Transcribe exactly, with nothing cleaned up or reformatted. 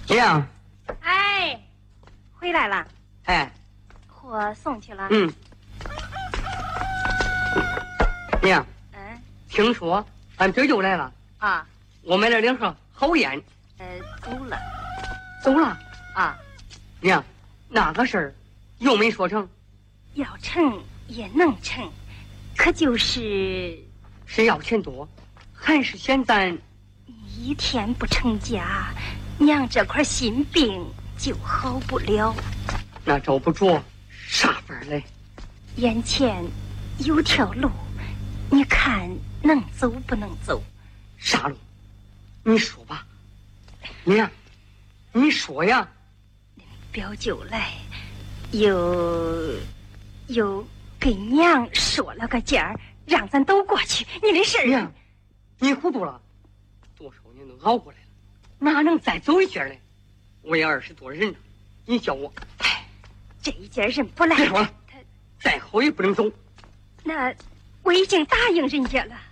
娘， 哎，回来了。 哎， 货送去了。 嗯。娘， 嗯， 听说俺这就来了啊。 我买了两盒好烟。 呃，走了。 走了啊。 娘，那个事儿又没说成。 要成也能成，可就是是要钱多，还是嫌咱一天不成家，娘这块心病就好不了。 那找不着啥法儿嘞？ 眼前有条路，你看能走不能走？ 啥路？你说吧。娘，你说呀。 表舅来，又又给娘说了个价儿，让咱都过去。你的事儿， 娘，你糊涂了。多少年都熬过来了，哪能再走一截嘞？我也二十多人了，你叫我， 哎，这一截人不来。 别说了，再好也不能走。 那我已经答应人家了。